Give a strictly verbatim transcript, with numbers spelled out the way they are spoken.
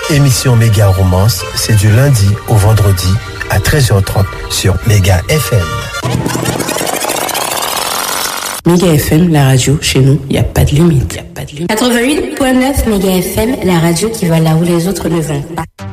Émission Méga Romance, c'est du lundi au vendredi à treize heures trente sur Méga F M. Méga F M, la radio, chez nous, il n'y a pas de limite. Y a pas de limite. quatre-vingt-huit virgule neuf Méga F M, la radio qui va là où les autres ne vont pas.